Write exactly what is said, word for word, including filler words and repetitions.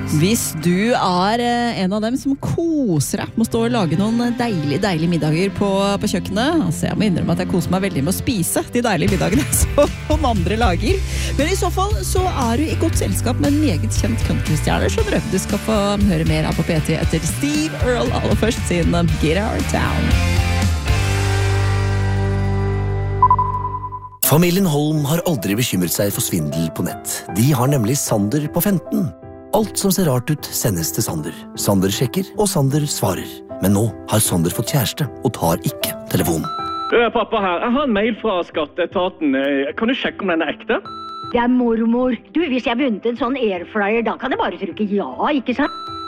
Hvis du er en av dem som koser deg med å stå og lage noen deilige, deilige middager på, på kjøkkenet, altså jeg må innrømme at jeg koser meg veldig med å spise de deilige middagene som noen andre lager. Men i så fall så er du i godt selskap med en meget kjent countrystjerne, så du skal få høre mer av på P T etter Steve Earle, aller først sin Get Our Town. Familien Holm har aldri bekymret seg for svindel på nett. De har nemlig Sander på femten. Alt som ser rart ut sendes til Sander. Sander sjekker, og Sander svarer. Men nå har Sander fått kjæreste og tar ikke telefonen. Pappa her, jeg har en mail fra skatteetaten. Kan du sjekke om den er ekte? Det er mormor. Du, hvis jeg vunnet en sånn airfryer, da kan jeg bare trykke ja, ikke sant?